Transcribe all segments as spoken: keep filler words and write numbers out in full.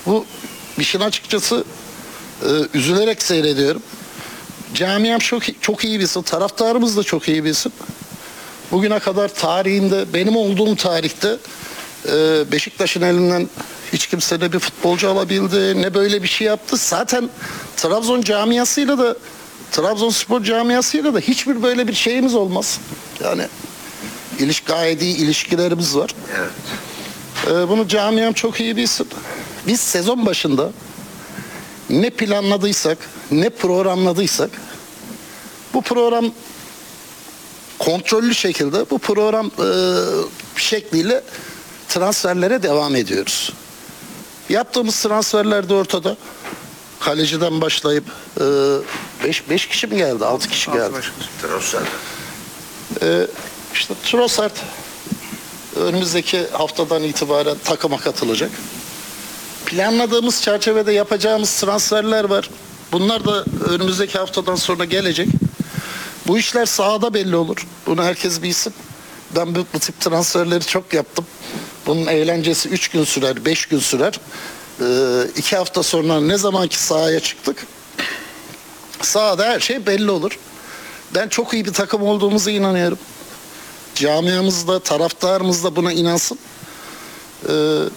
Bu işin açıkçası e, üzülerek seyrediyorum. Camiam çok, çok iyi bilsin, taraftarımız da çok iyi bilsin. Bugüne kadar tarihinde, benim olduğum tarihte e, Beşiktaş'ın elinden hiç kimse ne bir futbolcu alabildi, ne böyle bir şey yaptı. Zaten Trabzon camiasıyla da, Trabzonspor camiasıyla da hiçbir böyle bir şeyimiz olmaz. Yani iliş, gayet iyi ilişkilerimiz var. Evet. E, bunu camiam çok iyi bilsin. Biz sezon başında ne planladıysak, ne programladıysak, bu program kontrollü şekilde bu program e, şekliyle transferlere devam ediyoruz. Yaptığımız transferler de ortada. Kaleciden başlayıp beş kişi mi geldi? altı kişi geldi. Trossard. E, işte Trossard önümüzdeki haftadan itibaren takıma katılacak. Planladığımız çerçevede yapacağımız transferler var. Bunlar da önümüzdeki haftadan sonra gelecek. Bu işler sahada belli olur. Bunu herkes bilsin. Ben bu, bu tip transferleri çok yaptım. Bunun eğlencesi üç gün sürer, beş gün sürer. Ee, iki hafta sonra ne zamanki sahaya çıktık, sahada her şey belli olur. Ben çok iyi bir takım olduğumuza inanıyorum. Camiamız da, taraftarımız da buna inansın. Ee,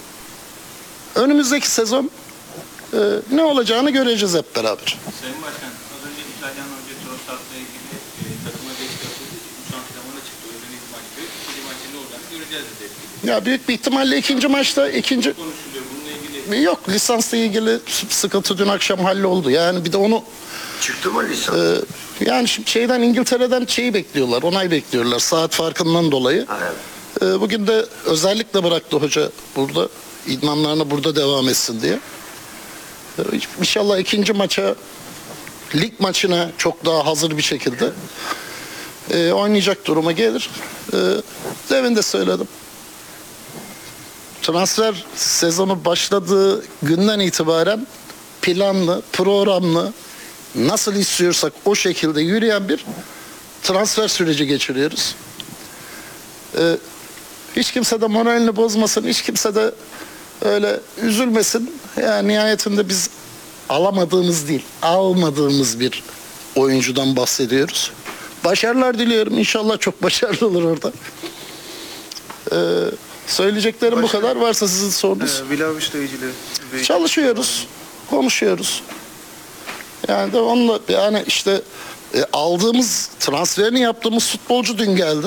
önümüzdeki sezon e, ne olacağını göreceğiz hep beraber. Sayın Başkan, az önce İtalyan Hoca Trossard'la ilgili e, takıma destek yapıldı. Üç antrenmana çıktı. Özel ilk maçta. İkinci maçta ne olacağını göreceğiz dedi. Ya büyük bir ihtimalle ikinci maçta ikinci Konuşuluyor bununla ilgili. yok, lisansla ilgili sıkıntı dün akşam halloldu. Yani bir de onu Çıktı mı lisans? e, yani şimdi şeyden, İngiltere'den şeyi bekliyorlar, onay bekliyorlar saat farkından dolayı. Ha, evet. E, bugün de özellikle bıraktı hoca burada, idmanlarına burada devam etsin diye. E, İnşallah ikinci maça, lig maçına çok daha hazır bir şekilde e, oynayacak duruma gelir. E, demin de söyledim. Transfer sezonu başladığı günden itibaren planlı, programlı, nasıl istiyorsak o şekilde yürüyen bir transfer süreci geçiriyoruz. Ee, hiç kimse de moralini bozmasın, hiç kimse de öyle üzülmesin. Yani nihayetinde biz alamadığımız değil, almadığımız bir oyuncudan bahsediyoruz. Başarılar diliyorum. İnşallah çok başarılı olur orada. Ee, Söyleyeceklerim Başka, bu kadar. Varsa sizin sorunuz. E, Vlahovic'le ilgili. Ve Çalışıyoruz. Konuşuyoruz. Yani de onunla, yani işte e, aldığımız, transferini yaptığımız futbolcu dün geldi.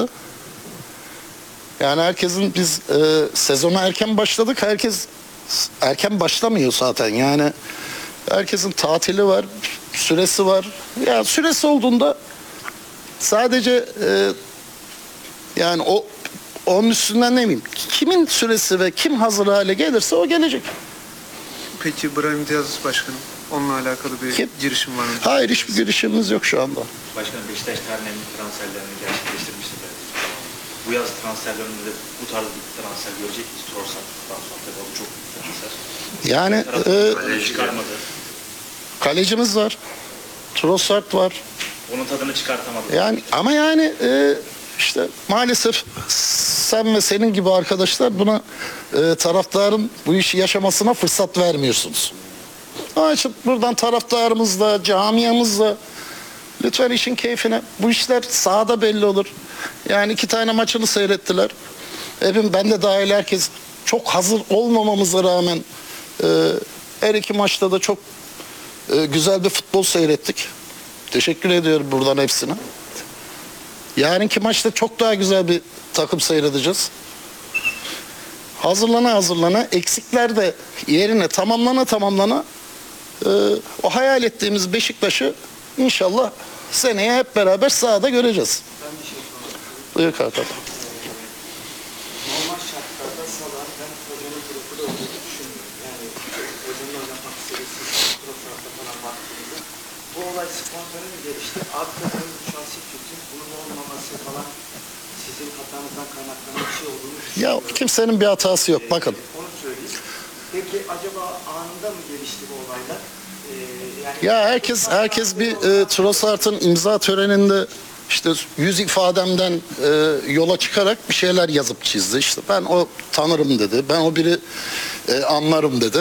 Yani herkesin, biz e, sezona erken başladık. Herkes erken başlamıyor zaten. Yani herkesin tatili var, süresi var. Yani süresi olduğunda sadece e, yani o onun üstünden ne bileyim, kimin süresi ve kim hazır hale gelirse o gelecek. Peki Brahim Diaz Başkanım, onunla alakalı bir Kim? girişim var mı? Hayır, hiçbir girişimimiz yok şu anda. Başkanım, Beşiktaş tarihinin transferlerini gerçekleştirmişti de. Bu yaz transferlerinde de bu tarz bir transfer görecek miyiz? Trossard'dan sonra tabii bu çok büyük transfer. Yani Taraftarı e, çıkarmadı. kalecimiz var. Trossard var. Onun tadını çıkartamadı. Yani ama yani e, işte maalesef sen ve senin gibi arkadaşlar buna e, taraftarın bu işi yaşamasına fırsat vermiyorsunuz. Onun için buradan taraftarımızla, camiamızla lütfen işin keyfine. Bu işler sahada belli olur. Yani iki tane maçını seyrettiler. Hepim, ben de dahil, herkes çok hazır olmamamıza rağmen e, her iki maçta da çok e, güzel bir futbol seyrettik. Teşekkür ediyorum buradan hepsine. Yarınki maçta çok daha güzel bir takım seyredeceğiz. Hazırlana hazırlana, eksikler de yerine tamamlana tamamlana e, o hayal ettiğimiz Beşiktaş'ı inşallah seneye hep beraber sahada göreceğiz. Ben bir şey sormak Buyur Kartal. Normal şartlarda Salah ben hocanın profili olduğunu düşünmüyorum. Yani hocanın oynatmak istediği sistem profilde falan baktığımızda bu olay spontane mi gelişti? Arkadan şahsi fikrim bunun olmaması falan sizin hatanızdan kaynaklanan bir şey olduğunu Ya düşünüyorum. kimsenin bir hatası yok, bakın. Ee, onu söyleyeyim. Peki acaba anında mı gelişti bu olaylar? Ee, yani Ya herkes herkes bir e, Trossard'ın imza töreninde işte yüz ifademden e, yola çıkarak bir şeyler yazıp çizdi. İşte ben o tanırım dedi. Ben o biri e, anlarım dedi.